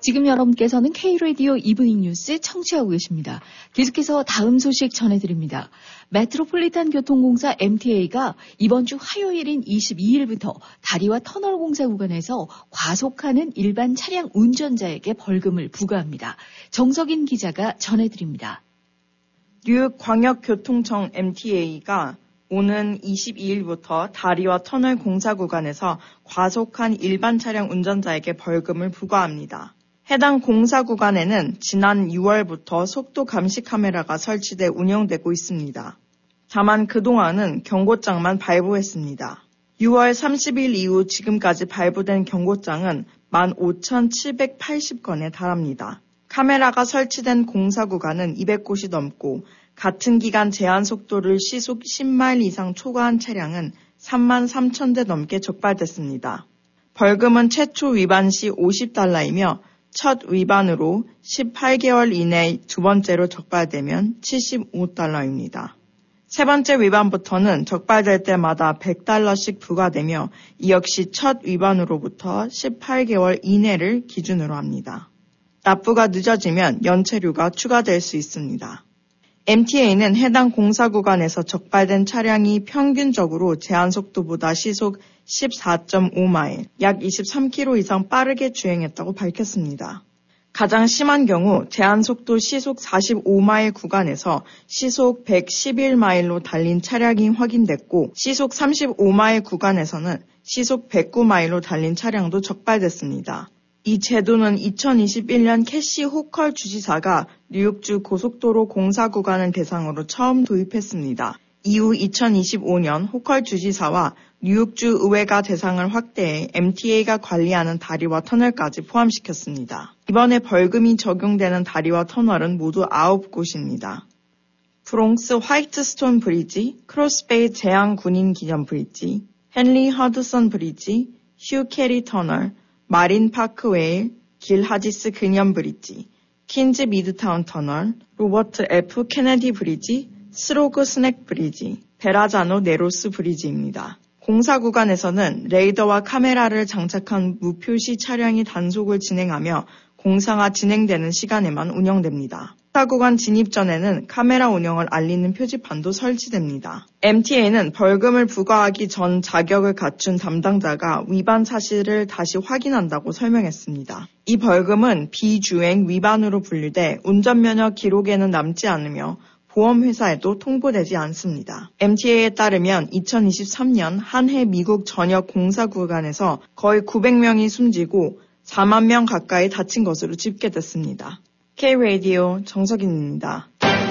지금 여러분께서는 K-라디오 이브닝 뉴스 청취하고 계십니다. 계속해서 다음 소식 전해드립니다. 메트로폴리탄 교통공사 MTA가 이번 주 화요일인 22일부터 다리와 터널 공사 구간에서 과속하는 일반 차량 운전자에게 벌금을 부과합니다. 정석인 기자가 전해드립니다. 뉴욕광역교통청 MTA가 오는 22일부터 다리와 터널 공사 구간에서 과속한 일반 차량 운전자에게 벌금을 부과합니다. 해당 공사 구간에는 지난 6월부터 속도 감시 카메라가 설치돼 운영되고 있습니다. 다만 그동안은 경고장만 발부했습니다. 6월 30일 이후 지금까지 발부된 경고장은 15,780건에 달합니다. 카메라가 설치된 공사 구간은 200곳이 넘고 같은 기간 제한 속도를 시속 10마일 이상 초과한 차량은 33,000대 넘게 적발됐습니다. 벌금은 최초 위반 시 $50이며 첫 위반으로 18개월 이내 두 번째로 적발되면 $75입니다. 세 번째 위반부터는 적발될 때마다 $100씩 부과되며 이 역시 첫 위반으로부터 18개월 이내를 기준으로 합니다. 납부가 늦어지면 연체료가 추가될 수 있습니다. MTA는 해당 공사 구간에서 적발된 차량이 평균적으로 제한 속도보다 시속 14.5마일, 약 23km 이상 빠르게 주행했다고 밝혔습니다. 가장 심한 경우 제한 속도 시속 45마일 구간에서 시속 111마일로 달린 차량이 확인됐고 시속 35마일 구간에서는 시속 109마일로 달린 차량도 적발됐습니다. 이 제도는 2021년 캐시 호컬 주지사가 뉴욕주 고속도로 공사 구간을 대상으로 처음 도입했습니다. 이후 2025년 호컬 주지사와 뉴욕주 의회가 대상을 확대해 MTA가 관리하는 다리와 터널까지 포함시켰습니다. 이번에 벌금이 적용되는 다리와 터널은 모두 9곳입니다. 브롱스 화이트스톤 브리지, 크로스베이 제한 군인 기념 브리지, 헨리 허드슨 브리지, 휴 캐리 터널, 마린 파크웨이, 길 하지스 기념 브리지, 퀸즈 미드타운 터널, 로버트 F 케네디 브리지, 스로그 스낵 브리지, 베라자노 네로스 브리지입니다. 공사 구간에서는 레이더와 카메라를 장착한 무표시 차량이 단속을 진행하며 공사가 진행되는 시간에만 운영됩니다. 공사 구간 진입 전에는 카메라 운영을 알리는 표지판도 설치됩니다. MTA는 벌금을 부과하기 전 자격을 갖춘 담당자가 위반 사실을 다시 확인한다고 설명했습니다. 이 벌금은 비주행 위반으로 분류돼 운전면허 기록에는 남지 않으며 보험회사에도 통보되지 않습니다. MTA에 따르면 2023년 한 해 미국 전역 공사 구간에서 거의 900명이 숨지고 4만 명 가까이 다친 것으로 집계됐습니다. K-라디오 정석인입니다.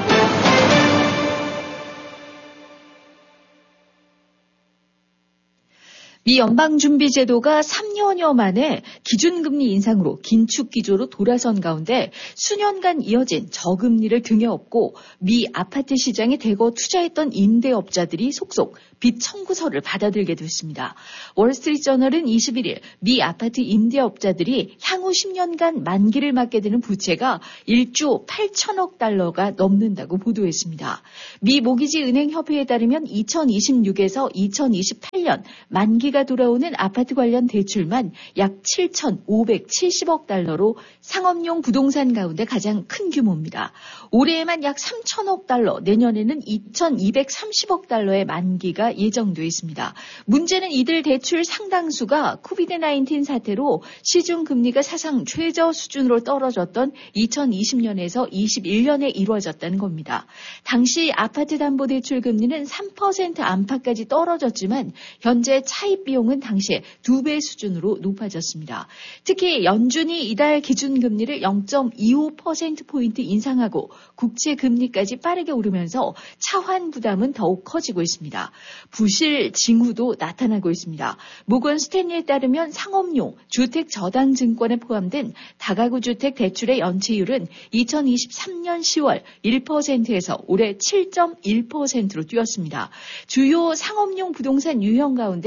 미 연방준비제도가 3년여 만에 기준금리 인상으로 긴축 기조로 돌아선 가운데 수년간 이어진 저금리를 등에 업고 미 아파트 시장에 대거 투자했던 임대업자들이 속속 빚 청구서를 받아들게 됐습니다. 월스트리트저널은 21일 미 아파트 임대업자들이 향후 10년간 만기를 맞게 되는 부채가 1조 8천억 달러가 넘는다고 보도했습니다. 미 모기지은행협회에 따르면 2026에서 2028년 만기가 돌아오는 아파트 관련 대출만 약 7,570억 달러로 상업용 부동산 가운데 가장 큰 규모입니다. 올해에만 약 3천억 달러, 내년에는 2,230억 달러의 만기가 예정돼 있습니다. 문제는 이들 대출 상당수가 코비드-19 사태로 시중금리가 사상 최저 수준으로 떨어졌던 2020년에서 21년에 이루어졌다는 겁니다. 당시 아파트 담보 대출 금리는 3% 안팎까지 떨어졌지만 현재 차입 비용은 당시에 2배 수준으로 높아졌습니다. 특히 연준이 이달 기준금리를 0.25%포인트 인상하고 국채금리까지 빠르게 오르면서 차환 부담은 더욱 커지고 있습니다. 부실 징후도 나타나고 있습니다. 모건 스탠리에 따르면 상업용 주택 저당 증권에 포함된 다가구 주택 대출의 연체율은 2023년 10월 1%에서 올해 7.1%로 뛰었습니다. 주요 상업용 부동산 유형 가운데 가장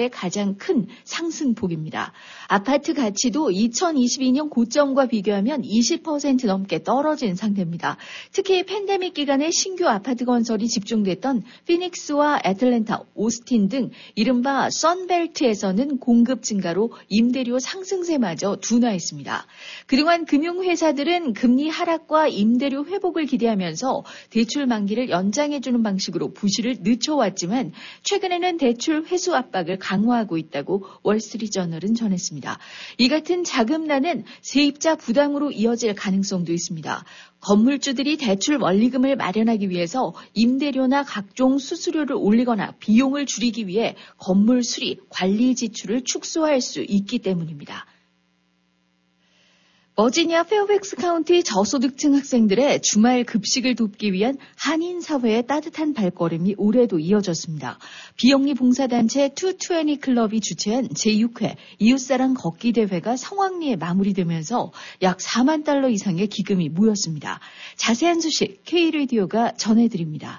가장 큰 상승폭입니다. 아파트 가치도 2022년 고점과 비교하면 20% 넘게 떨어진 상태입니다. 특히 팬데믹 기간에 신규 아파트 건설이 집중됐던 피닉스와 애틀랜타, 오스틴 등 이른바 선벨트에서는 공급 증가로 임대료 상승세마저 둔화했습니다. 그동안 금융회사들은 금리 하락과 임대료 회복을 기대하면서 대출 만기를 연장해주는 방식으로 부실을 늦춰왔지만 최근에는 대출 회수 압박을 강화하고 있다고 월스트리트저널은 전했습니다. 이 같은 자금난은 세입자 부담으로 이어질 가능성도 있습니다. 건물주들이 대출 원리금을 마련하기 위해서 임대료나 각종 수수료를 올리거나 비용을 줄이기 위해 건물 수리, 관리 지출을 축소할 수 있기 때문입니다. 버지니아 페어팩스 카운티 저소득층 학생들의 주말 급식을 돕기 위한 한인 사회의 따뜻한 발걸음이 올해도 이어졌습니다. 비영리 봉사단체 220 클럽이 주최한 제6회 이웃사랑 걷기 대회가 성황리에 마무리되면서 약 4만 달러 이상의 기금이 모였습니다. 자세한 소식 K-라디오가 전해드립니다.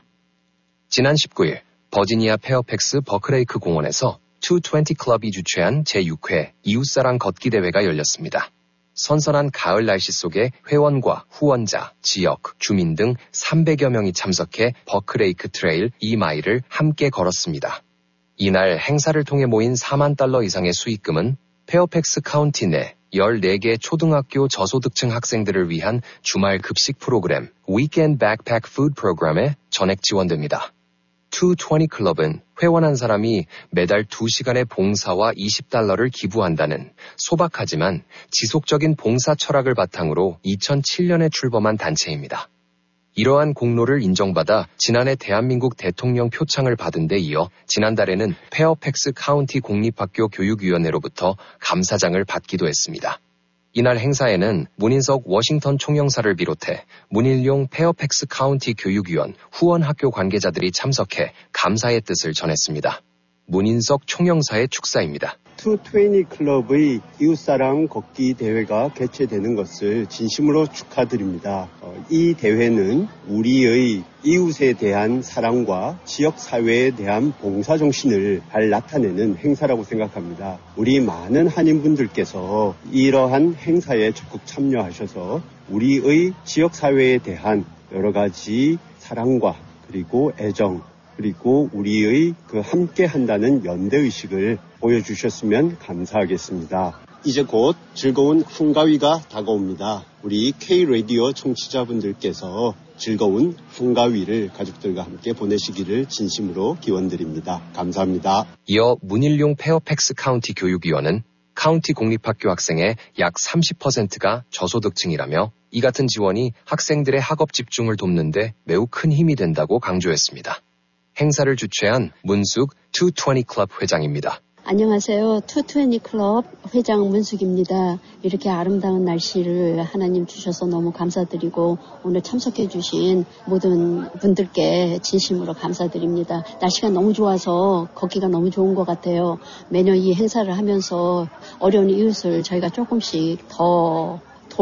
지난 19일 버지니아 페어팩스 버크레이크 공원에서 220 클럽이 주최한 제6회 이웃사랑 걷기 대회가 열렸습니다. 선선한 가을 날씨 속에 회원과 후원자, 지역, 주민 등 300여 명이 참석해 버크레이크 트레일 2마일을 함께 걸었습니다. 이날 행사를 통해 모인 4만 달러 이상의 수익금은 페어팩스 카운티 내 14개 초등학교 저소득층 학생들을 위한 주말 급식 프로그램 Weekend Backpack Food 프로그램에 전액 지원됩니다. 220 클럽은 회원한 사람이 매달 2시간의 봉사와 $20를 기부한다는 소박하지만 지속적인 봉사 철학을 바탕으로 2007년에 출범한 단체입니다. 이러한 공로를 인정받아 지난해 대한민국 대통령 표창을 받은 데 이어 지난달에는 페어팩스 카운티 공립학교 교육위원회로부터 감사장을 받기도 했습니다. 이날 행사에는 문인석 워싱턴 총영사를 비롯해 문일용 페어팩스 카운티 교육위원 후원 학교 관계자들이 참석해 감사의 뜻을 전했습니다. 문인석 총영사의 축사입니다. 220 클럽의 이웃사랑 걷기 대회가 개최되는 것을 진심으로 축하드립니다. 이 대회는 우리의 이웃에 대한 사랑과 지역사회에 대한 봉사정신을 잘 나타내는 행사라고 생각합니다. 우리 많은 한인분들께서 이러한 행사에 적극 참여하셔서 우리의 지역사회에 대한 여러 가지 사랑과 그리고 애정 그리고 우리의 함께 한다는 연대의식을 보여주셨으면 감사하겠습니다. 이제 곧 즐거운 한가위가 다가옵니다. 우리 K-라디오 청취자분들께서 즐거운 한가위를 가족들과 함께 보내시기를 진심으로 기원드립니다. 감사합니다. 이어 문일용 페어팩스 카운티 교육위원은 카운티 공립학교 학생의 약 30%가 저소득층이라며 이 같은 지원이 학생들의 학업 집중을 돕는 데 매우 큰 힘이 된다고 강조했습니다. 행사를 주최한 문숙 220 클럽 회장입니다. 안녕하세요. 220 클럽 회장 문숙입니다. 이렇게 아름다운 날씨를 하나님 주셔서 너무 감사드리고 오늘 참석해 주신 모든 분들께 진심으로 감사드립니다. 날씨가 너무 좋아서 걷기가 너무 좋은 것 같아요. 매년 이 행사를 하면서 어려운 이웃을 저희가 조금씩 더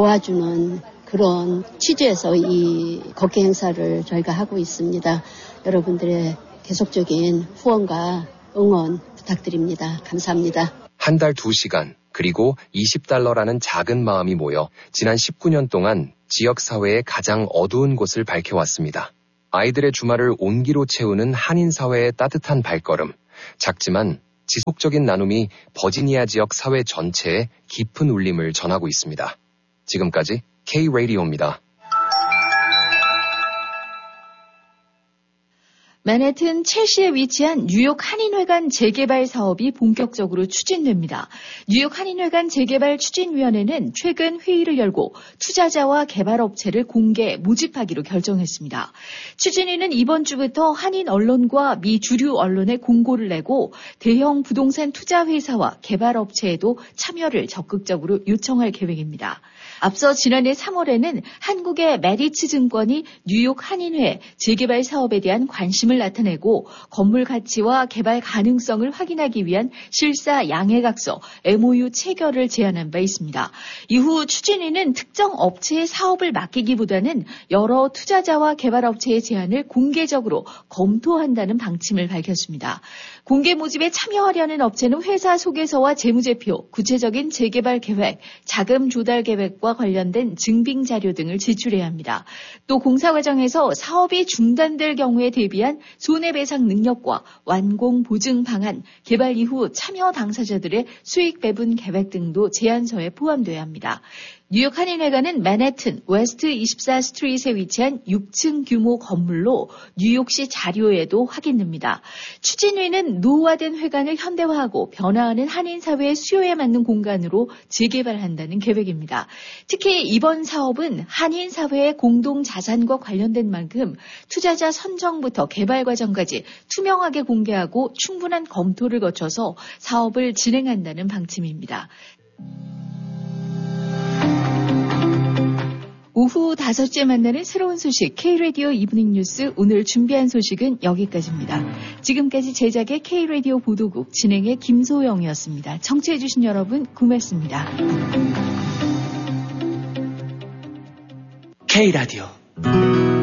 도와주는 그런 취지에서 이 걷기 행사를 저희가 하고 있습니다. 여러분들의 계속적인 후원과 응원 부탁드립니다. 감사합니다. 한 달 2시간 그리고 $20라는 작은 마음이 모여 지난 19년 동안 지역사회의 가장 어두운 곳을 밝혀왔습니다. 아이들의 주말을 온기로 채우는 한인사회의 따뜻한 발걸음, 작지만 지속적인 나눔이 버지니아 지역 사회 전체에 깊은 울림을 전하고 있습니다. 지금까지 K-라디오입니다. 맨해튼 첼시에 위치한 뉴욕 한인회관 재개발 사업이 본격적으로 추진됩니다. 뉴욕 한인회관 재개발 추진위원회는 최근 회의를 열고 투자자와 개발업체를 공개 모집하기로 결정했습니다. 추진위는 이번 주부터 한인 언론과 미 주류 언론에 공고를 내고 대형 부동산 투자회사와 개발업체에도 참여를 적극적으로 요청할 계획입니다. 앞서 지난해 3월에는 한국의 메리츠 증권이 뉴욕 한인회 재개발 사업에 대한 관심을 나타내고 건물 가치와 개발 가능성을 확인하기 위한 실사 양해각서 MOU 체결을 제안한 바 있습니다. 이후 추진위는 특정 업체에 사업을 맡기기보다는 여러 투자자와 개발업체의 제안을 공개적으로 검토한다는 방침을 밝혔습니다. 공개 모집에 참여하려는 업체는 회사 소개서와 재무제표, 구체적인 재개발 계획, 자금 조달 계획과 관련된 증빙 자료 등을 제출해야 합니다. 또 공사 과정에서 사업이 중단될 경우에 대비한 손해배상 능력과 완공 보증 방안, 개발 이후 참여 당사자들의 수익 배분 계획 등도 제안서에 포함돼야 합니다. 뉴욕 한인회관은 맨해튼 웨스트 24 스트리트에 위치한 6층 규모 건물로 뉴욕시 자료에도 확인됩니다. 추진위는 노후화된 회관을 현대화하고 변화하는 한인 사회의 수요에 맞는 공간으로 재개발한다는 계획입니다. 특히 이번 사업은 한인 사회의 공동 자산과 관련된 만큼 투자자 선정부터 개발 과정까지 투명하게 공개하고 충분한 검토를 거쳐서 사업을 진행한다는 방침입니다. 오후 5시에 만나는 새로운 소식 K-라디오 이브닝 뉴스 오늘 준비한 소식은 여기까지입니다. 지금까지 제작의 K-라디오 보도국 진행의 김소영이었습니다. 청취해 주신 여러분 고맙습니다. K-라디오